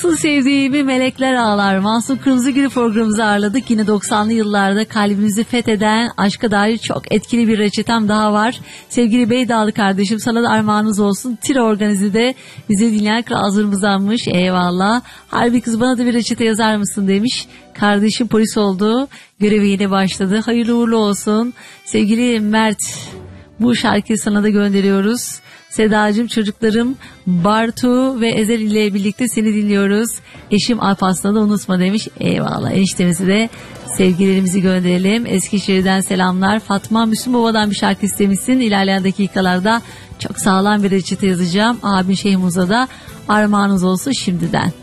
Nasıl sevdiğimi melekler ağlar. Mahsun Kırmızıgül programımızı ağırladık. Yine 90'lı yıllarda kalbimizi fetheden aşka dair çok etkili bir reçetem daha var. Sevgili Beydağlı kardeşim, sana da armağanınız olsun. Tire Organize'de bizi dinleyen hazırımızdanmış. Eyvallah. Harbi kız, bana da bir reçete yazar mısın demiş. Kardeşim polis oldu. Görevi yine başladı. Hayırlı uğurlu olsun. Sevgili Mert, bu şarkıyı sana da gönderiyoruz. Sedacığım, çocuklarım Bartu ve Ezel ile birlikte seni dinliyoruz. Eşim Alparslan'ı da unutma demiş. Eyvallah. Eniştemizi de sevgilerimizi gönderelim. Eskişehir'den selamlar. Fatma Müslümova'dan bir şarkı istemişsin. İlerleyen dakikalarda çok sağlam bir reçete yazacağım. Abin Şeyh Muza'da armağanınız olsun şimdiden.